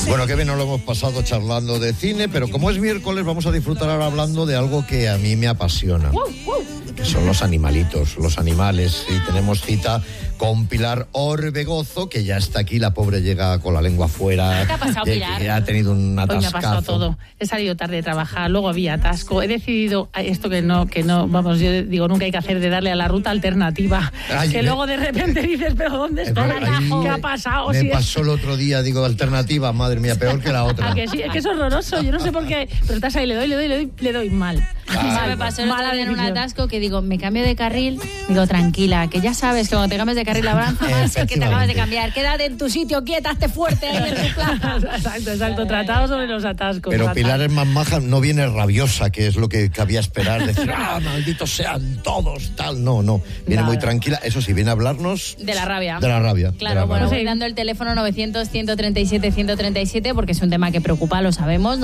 Bueno, qué bien nos lo hemos pasado charlando de cine, pero como es miércoles vamos a disfrutar ahora hablando de algo que a mí me apasiona, que son los animalitos, los animales. Y tenemos cita con Pilar Orbegozo, que ya está aquí, la pobre llega con la lengua afuera. ¿Qué te ha pasado, Pilar? Que ha tenido un atascazo. Hoy me ha pasado todo. He salido tarde de trabajar, luego había atasco. He decidido esto que no, vamos, yo digo, nunca hay que hacer, de darle a la ruta alternativa. Luego de repente dices, pero ¿dónde está el atajo? ¿Qué ha pasado? Me pasó el otro día, digo, alternativa, madre mía, peor que la otra. Que sí, es que es horroroso, yo no sé por qué, pero estás ahí, le doy mal. Eso me pasó el otro día en un atasco que digo, me cambio de carril, digo, tranquila, que ya sabes que cuando te cambias de carril avanza más el que te acabas de cambiar. Quédate en tu sitio, quieta, esté fuerte ahí en tu plaza. Exacto, tratado sobre los atascos. Pero Pilar es más maja, no viene rabiosa, que es lo que cabía esperar, decir, malditos sean todos, tal, no, viene muy tranquila, eso sí, viene a hablarnos... De la rabia. Claro, bueno, voy dando el teléfono 900-137-137, porque es un tema que preocupa, lo sabemos,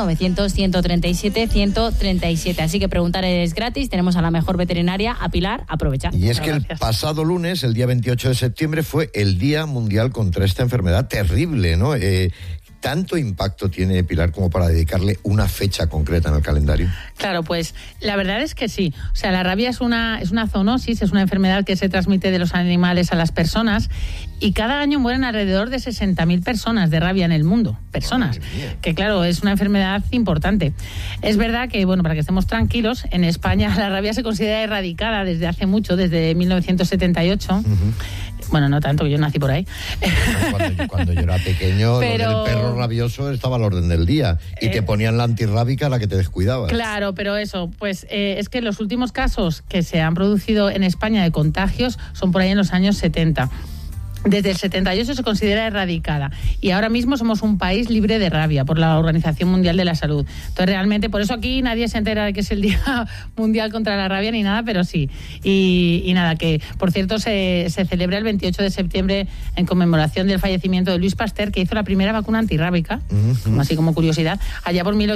900-137-137, así que preguntar es gratis, tenemos a la mejor veterinaria, a Pilar, aprovecha. Y es que el pasado lunes, el día 28 de septiembre, fue el Día Mundial contra esta enfermedad terrible, ¿no? ¿Tanto impacto tiene, Pilar, como para dedicarle una fecha concreta en el calendario? Claro, pues la verdad es que sí. O sea, la rabia es una zoonosis, es una enfermedad que se transmite de los animales a las personas, y cada año mueren alrededor de 60.000 personas de rabia en el mundo. Personas. Que claro, es una enfermedad importante. Es verdad que, bueno, para que estemos tranquilos, en España la rabia se considera erradicada desde hace mucho, desde 1978. Bueno, no tanto, que yo nací por ahí. Cuando yo era pequeño, pero... el perro rabioso estaba al orden del día y te ponían la antirrábica a la que te descuidabas. Claro, pero eso, pues es que los últimos casos que se han producido en España de contagios son por ahí en los años 70. Desde el 78 se considera erradicada y ahora mismo somos un país libre de rabia por la Organización Mundial de la Salud. Entonces realmente, por eso aquí nadie se entera de que es el Día Mundial contra la Rabia ni nada, pero sí. Y nada, que por cierto se celebra el 28 de septiembre en conmemoración del fallecimiento de Louis Pasteur, que hizo la primera vacuna antirrábica, así como curiosidad, allá por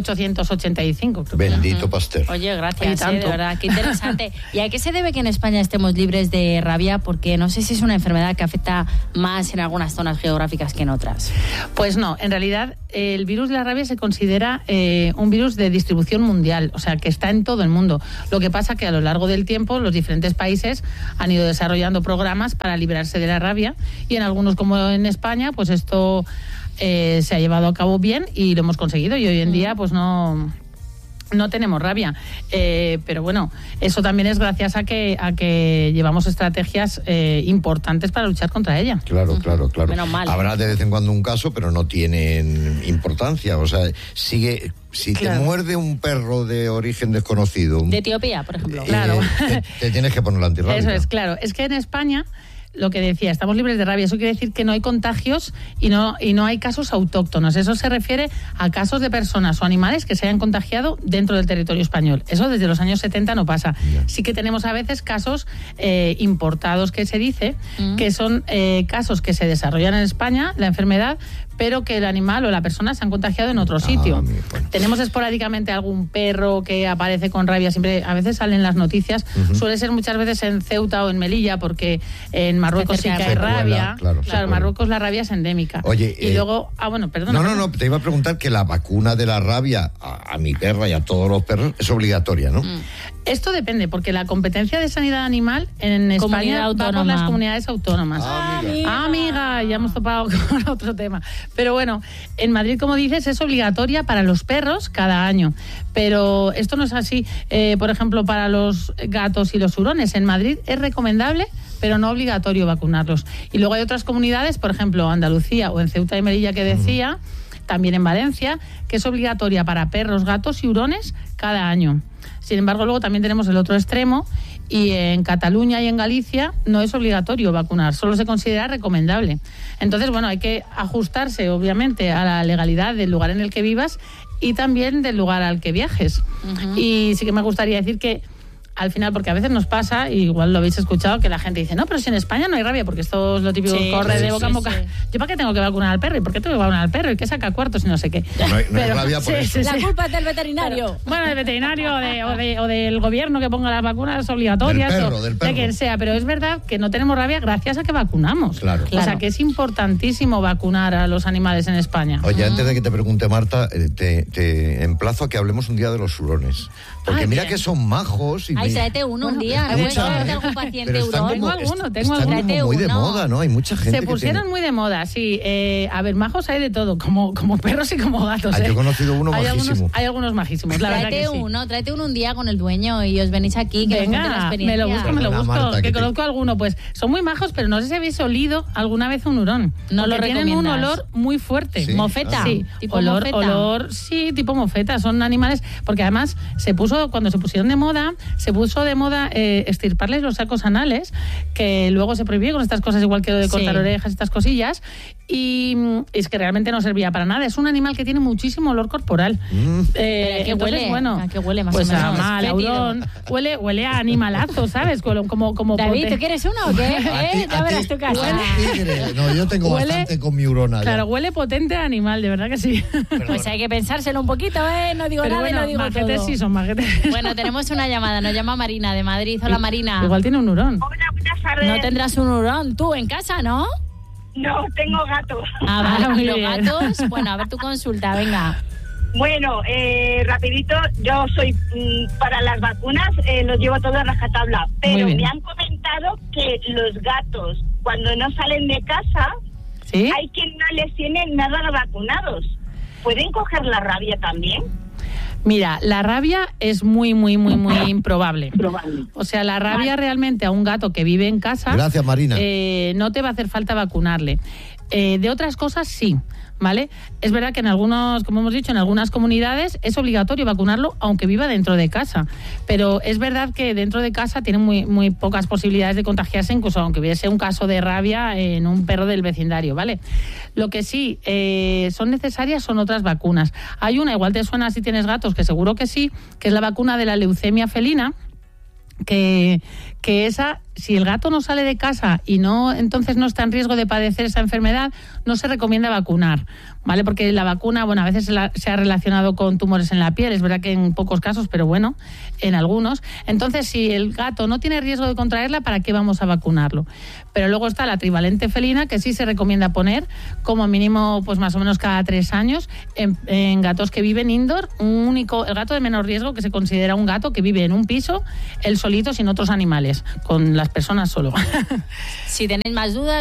1885. Bendito Pasteur. Oye, gracias, de verdad, qué interesante. ¿Y a qué se debe que en España estemos libres de rabia? Porque no sé si es una enfermedad que afecta más en algunas zonas geográficas que en otras. Pues no, en realidad el virus de la rabia se considera un virus de distribución mundial, o sea que está en todo el mundo. Lo que pasa que a lo largo del tiempo los diferentes países han ido desarrollando programas para librarse de la rabia, y en algunos, como en España, pues esto se ha llevado a cabo bien y lo hemos conseguido, y hoy en día pues no tenemos rabia, pero bueno, eso también es gracias a que llevamos estrategias importantes para luchar contra ella. Claro. Menos mal. Habrá de vez en cuando un caso, pero no tienen importancia, o sea, sigue... Si te muerde un perro de origen desconocido... De Etiopía, por ejemplo. Claro. Te tienes que poner la antirrábica. Eso es, claro. Es que en España... Lo que decía, estamos libres de rabia. Eso quiere decir que no hay contagios y no hay casos autóctonos. Eso se refiere a casos de personas o animales que se hayan contagiado dentro del territorio español. Eso desde los años 70 no pasa. Sí que tenemos a veces casos importados, que se dice, que son casos que se desarrollan en España, la enfermedad, pero que el animal o la persona se han contagiado en otro sitio. Tenemos esporádicamente algún perro que aparece con rabia, siempre, a veces salen las noticias, suele ser muchas veces en Ceuta o en Melilla, porque en Marruecos sí que hay rabia. Claro, en Marruecos la rabia es endémica. Oye, y luego, perdona. No, te iba a preguntar que la vacuna de la rabia a mi perra y a todos los perros es obligatoria, ¿no? Esto depende, porque la competencia de sanidad animal en España va por las comunidades autónomas. Amiga, ya hemos topado con otro tema. Pero bueno, en Madrid, como dices, es obligatoria para los perros cada año. Pero esto no es así, por ejemplo, para los gatos y los hurones. En Madrid es recomendable, pero no obligatorio vacunarlos. Y luego hay otras comunidades, por ejemplo, Andalucía o en Ceuta y Melilla, que decía, también en Valencia, que es obligatoria para perros, gatos y hurones cada año. Sin embargo, luego también tenemos el otro extremo, y en Cataluña y en Galicia no es obligatorio vacunar, solo se considera recomendable. Entonces, bueno, hay que ajustarse, obviamente, a la legalidad del lugar en el que vivas y también del lugar al que viajes. Y sí que me gustaría decir que al final, porque a veces nos pasa, igual lo habéis escuchado, que la gente dice, no, pero si en España no hay rabia, porque esto es lo típico, corre de boca en boca. ¿Yo para qué tengo que vacunar al perro? ¿Y por qué tengo que vacunar al perro? ¿Y qué saca cuartos y no sé qué? No hay rabia por eso. La culpa es del veterinario. Bueno, del veterinario o del gobierno que ponga las vacunas obligatorias. Del perro. De quien sea, pero es verdad que no tenemos rabia gracias a que vacunamos. Claro. O sea, que es importantísimo vacunar a los animales en España. Oye, antes de que te pregunte, Marta, te emplazo a que hablemos un día de los hurones. Porque mira que son majos. Ay, tráete uno un día. ¿Algún paciente hurón? Tengo alguno. Están como muy de moda, ¿no? Hay mucha gente Se pusieron muy de moda, sí. A ver, majos hay de todo, como perros y como gatos. Yo he conocido uno majísimo. Hay algunos majísimos, la verdad que sí. Tráete uno un día con el dueño y os venís aquí, que nos cuente la experiencia. Me lo busco, Marta, que conozco alguno. Pues son muy majos, pero no sé si habéis olido alguna vez un hurón. No lo recomiendas. Tienen un olor muy fuerte. ¿Sí? ¿Mofeta? Sí, ¿Tipo mofeta? Sí, tipo mofeta. Son animales, porque además cuando se pusieron de moda, extirparles los sacos anales, que luego se prohibió con estas cosas, igual que lo de cortar orejas, estas cosillas, y es que realmente no servía para nada. Es un animal que tiene muchísimo olor corporal. ¿A qué huele? Bueno, ¿A qué huele más pues o menos? a mal, a hurón. Huele a animalazo, ¿sabes? Como David, ¿tú quieres uno o qué? Ya verás tu casa. No, yo tengo bastante con mi hurona. Claro, huele potente a animal, de verdad que sí. Pues hay que pensárselo un poquito, No digo nada, no digo majetes todo. Sí, son majetes. Bueno, tenemos una llamada, nos llama Marina de Madrid. Hola, Marina. Igual tiene un hurón. Hola, buenas tardes. No tendrás un hurón tú en casa, ¿no? No, tengo gatos. Vale, ¿y los gatos? Bueno, a ver tu consulta, venga. Bueno, rapidito, yo soy para las vacunas, los llevo todos a rajatabla, pero me han comentado que los gatos, cuando no salen de casa, hay quien no les tiene nada vacunados. ¿Pueden coger la rabia también? Mira, la rabia es muy improbable. O sea, la rabia realmente a un gato que vive en casa... Gracias, Marina. No te va a hacer falta vacunarle. De otras cosas, sí, ¿vale? Es verdad que en algunos, como hemos dicho, en algunas comunidades es obligatorio vacunarlo, aunque viva dentro de casa. Pero es verdad que dentro de casa tiene muy pocas posibilidades de contagiarse, incluso aunque hubiese un caso de rabia en un perro del vecindario, ¿vale? Lo que sí son necesarias son otras vacunas. Hay una, igual te suena si tienes gatos, que seguro que sí, que es la vacuna de la leucemia felina, que esa, si el gato no sale de casa y entonces no está en riesgo de padecer esa enfermedad, no se recomienda vacunar, ¿vale? Porque la vacuna, bueno, a veces se ha relacionado con tumores en la piel, es verdad que en pocos casos, pero bueno, en algunos. Entonces, si el gato no tiene riesgo de contraerla, ¿para qué vamos a vacunarlo? Pero luego está la trivalente felina, que sí se recomienda poner como mínimo, pues más o menos cada 3 años, en gatos que viven indoor, el gato de menor riesgo, que se considera un gato que vive en un piso, él solito, sin otros animales, con las personas solo. Si tenéis más dudas,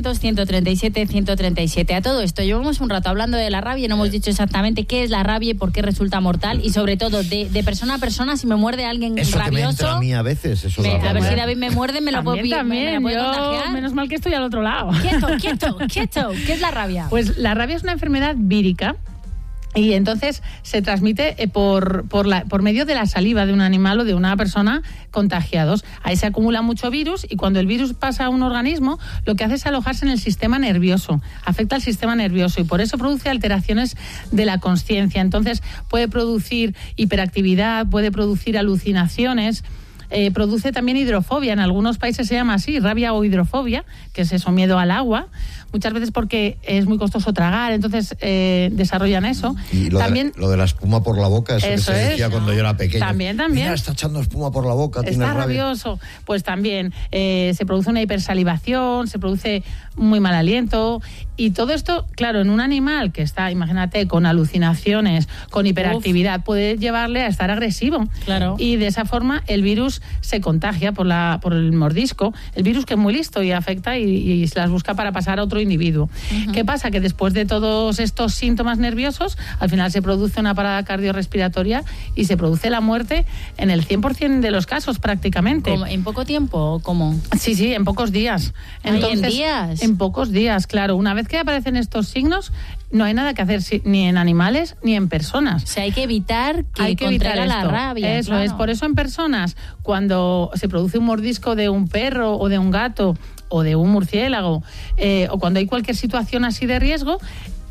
900-137-137. A todo esto, llevamos un rato hablando de la rabia y no hemos dicho exactamente qué es la rabia y por qué resulta mortal, y sobre todo de persona a persona, si me muerde alguien eso rabioso... Que me entra a mí a veces, eso a ver si David me muerde, me lo puedo contagiar. Menos mal que estoy al otro lado. Quieto. ¿Qué es la rabia? Pues la rabia es una enfermedad vírica. Y entonces se transmite por medio de la saliva de un animal o de una persona contagiados. Ahí se acumula mucho virus y cuando el virus pasa a un organismo, lo que hace es alojarse en el sistema nervioso, afecta al sistema nervioso y por eso produce alteraciones de la consciencia. Entonces puede producir hiperactividad, puede producir alucinaciones. Produce también hidrofobia, en algunos países se llama así, rabia o hidrofobia, que es eso, miedo al agua, muchas veces porque es muy costoso tragar, entonces desarrollan eso. Y lo de la espuma por la boca, eso que se decía cuando yo era pequeño. También. Mira, está echando espuma por la boca, está rabioso. Pues también se produce una hipersalivación, se produce muy mal aliento y todo esto, claro, en un animal que está, imagínate, con alucinaciones, con hiperactividad, puede llevarle a estar agresivo. Claro. Y de esa forma el virus se contagia por el mordisco, el virus que es muy listo y afecta y se las busca para pasar a otro individuo. Uh-huh. ¿Qué pasa? Que después de todos estos síntomas nerviosos, al final se produce una parada cardiorrespiratoria y se produce la muerte en el 100% de los casos prácticamente. ¿En poco tiempo o cómo? Sí, en pocos días. Entonces, ¿en días? En pocos días, claro. Una vez que aparecen estos signos, no hay nada que hacer ni en animales ni en personas. O sea, hay que evitar que contraiga la rabia. Eso es. Por eso en personas, cuando se produce un mordisco de un perro o de un gato o de un murciélago, o cuando hay cualquier situación así de riesgo,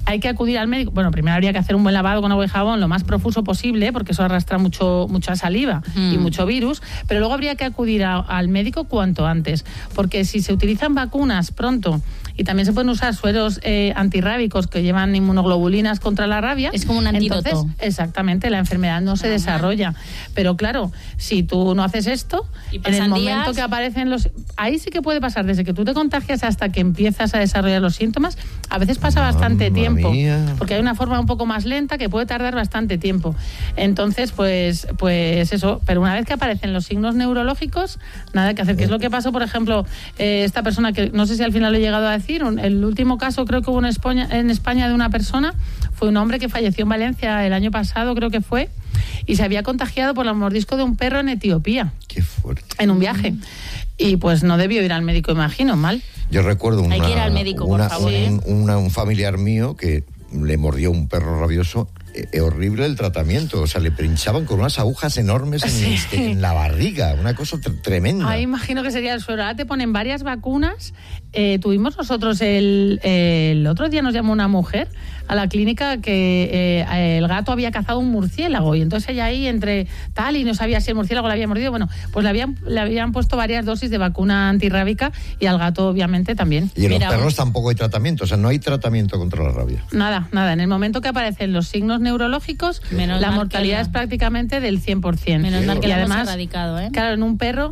hay que acudir al médico. Bueno, primero habría que hacer un buen lavado con agua y jabón lo más profuso posible, porque eso arrastra mucha saliva y mucho virus, pero luego habría que acudir al médico cuanto antes, porque si se utilizan vacunas pronto y también se pueden usar sueros antirrábicos que llevan inmunoglobulinas contra la rabia. Es como un antídoto. Entonces, exactamente, la enfermedad no se desarrolla. Pero claro, si tú no haces esto, en el momento que aparecen los... Ahí sí que puede pasar, desde que tú te contagias hasta que empiezas a desarrollar los síntomas, a veces pasa bastante tiempo, porque hay una forma un poco más lenta que puede tardar bastante tiempo. Entonces, pues eso, pero una vez que aparecen los signos neurológicos, nada que hacer. ¿Qué es lo que pasó, por ejemplo, esta persona que no sé si al final lo he llegado a decir? El último caso creo que hubo en España de una persona, fue un hombre que falleció en Valencia el año pasado, creo que fue, y se había contagiado por el mordisco de un perro en Etiopía. Qué fuerte. En un viaje. Y pues no debió ir al médico, imagino, mal. Yo recuerdo hay que ir al médico, por favor. Un familiar mío que le mordió un perro rabioso. Horrible el tratamiento, o sea, le pinchaban con unas agujas enormes en la barriga, una cosa tremenda. Ahí imagino que sería el suero. Ahora te ponen varias vacunas. Tuvimos nosotros el otro día, nos llamó una mujer a la clínica que el gato había cazado un murciélago y entonces ella ahí entre tal y no sabía si el murciélago le había mordido. Bueno, pues le habían puesto varias dosis de vacuna antirrábica y al gato obviamente también. Y en los perros tampoco hay tratamiento, o sea, no hay tratamiento contra la rabia. Nada. En el momento que aparecen los signos neurológicos, la mortalidad es prácticamente del 100%. Menos mal que y lo además, hemos erradicado, ¿eh? Claro, en un perro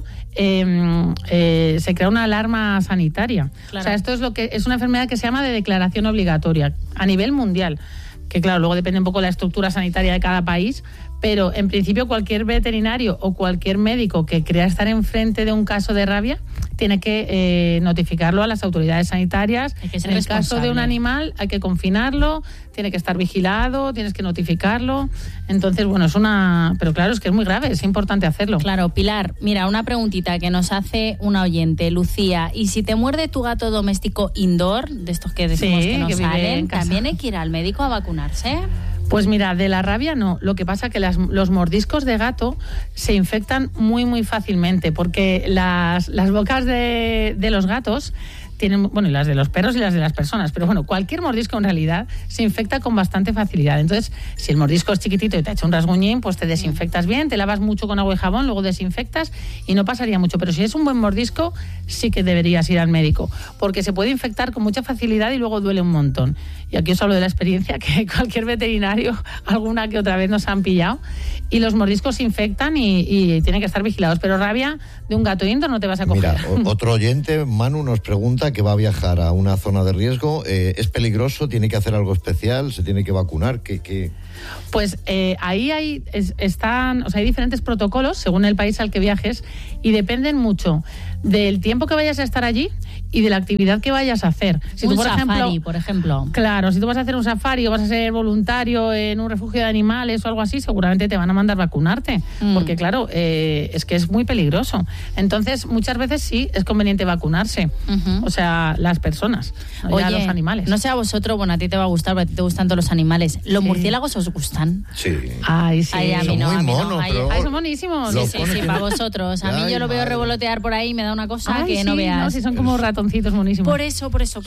se crea una alarma sanitaria. Claro. O sea, esto es una enfermedad que se llama de declaración obligatoria a nivel mundial, que claro, luego depende un poco de la estructura sanitaria de cada país, pero en principio cualquier veterinario o cualquier médico que crea estar enfrente de un caso de rabia tiene que notificarlo a las autoridades sanitarias. En el caso de un animal hay que confinarlo, tiene que estar vigilado, tienes que notificarlo. Entonces, bueno, pero claro, es que es muy grave, es importante hacerlo. Claro, Pilar, mira, una preguntita que nos hace una oyente, Lucía. ¿Y si te muerde tu gato doméstico indoor, de estos que decimos que no salen, también hay que ir al médico a vacunarse? Pues mira, de la rabia no. Lo que pasa es que los mordiscos de gato se infectan muy, muy fácilmente, porque las bocas de los gatos tienen, bueno, y las de los perros y las de las personas, pero bueno, cualquier mordisco en realidad se infecta con bastante facilidad. Entonces, si el mordisco es chiquitito y te ha hecho un rasguñín, pues te desinfectas bien, te lavas mucho con agua y jabón, luego desinfectas y no pasaría mucho. Pero si es un buen mordisco, sí que deberías ir al médico, porque se puede infectar con mucha facilidad y luego duele un montón. Y aquí os hablo de la experiencia que cualquier veterinario, alguna que otra vez nos han pillado, y los mordiscos se infectan y tienen que estar vigilados. Pero rabia de un gato indoor no te vas a coger. Mira, otro oyente, Manu, nos pregunta que va a viajar a una zona de riesgo. ¿Es peligroso? ¿Tiene que hacer algo especial? ¿Se tiene que vacunar? ¿Qué? Pues ahí hay diferentes protocolos según el país al que viajes y dependen mucho del tiempo que vayas a estar allí y de la actividad que vayas a hacer. Si tú, safari, por ejemplo. Claro, si tú vas a hacer un safari o vas a ser voluntario en un refugio de animales o algo así, seguramente te van a mandar vacunarte, porque claro, es que es muy peligroso. Entonces, muchas veces sí es conveniente vacunarse, o sea, las personas, no ya los animales. No sé a vosotros, bueno, a ti te va a gustar, porque a ti te gustan todos los animales. ¿Los murciélagos os gustan? Sí. Ay, sí. Ay, a mí no, son muy monos, pero... Ay, son buenísimos. Sí, para vosotros. A mí yo lo veo revolotear por ahí y me da una cosa que no veas. No, sí, son como ratoncitos monísimos. Por eso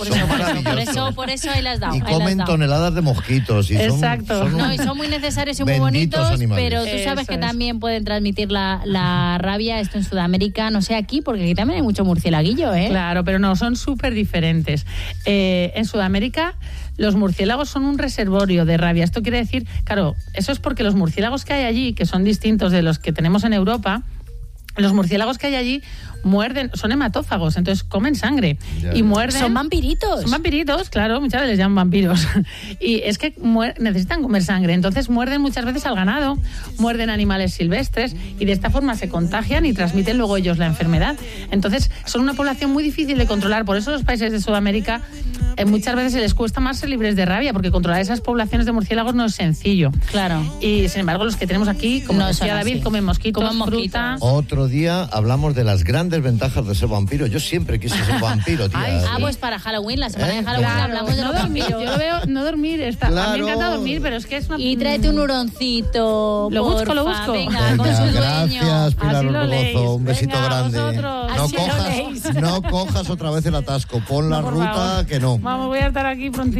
ahí las has dado. Y comen toneladas de mosquitos. Y exacto. Y son muy necesarios y muy bonitos, animales. pero tú sabes que también pueden transmitir la rabia, esto en Sudamérica, no sé aquí, porque aquí también hay mucho murciélaguillo, ¿eh? Claro, pero no, son súper diferentes. En Sudamérica los murciélagos son un reservorio de rabia. Esto quiere decir, claro, eso es porque los murciélagos que hay allí, que son distintos de los que tenemos en Europa, los murciélagos que hay allí muerden, son hematófagos, entonces comen sangre y muerden. Son vampiritos. Son vampiritos, claro, muchas veces les llaman vampiros. Y es que necesitan comer sangre, entonces muerden muchas veces al ganado, muerden animales silvestres y de esta forma se contagian y transmiten luego ellos la enfermedad. Entonces son una población muy difícil de controlar, por eso los países de Sudamérica muchas veces se les cuesta más ser libres de rabia, porque controlar esas poblaciones de murciélagos no es sencillo. Claro. Y sin embargo los que tenemos aquí, como decía David, comen mosquitos, fruta. Otro día hablamos de las grandes ventajas de ser vampiro. Yo siempre quise ser vampiro, tía. Pues para Halloween, la semana de Halloween hablamos de los vampiros. Yo lo veo, no dormir, a mí me encanta dormir, pero es que es una... Y tráete un huroncito, lo busco. Venga, con su dueño. Gracias, Pilar Orbegozo, un besito grande. Vosotros. No cojas otra vez el atasco, pon la ruta, que no. Vamos, voy a estar aquí pronto.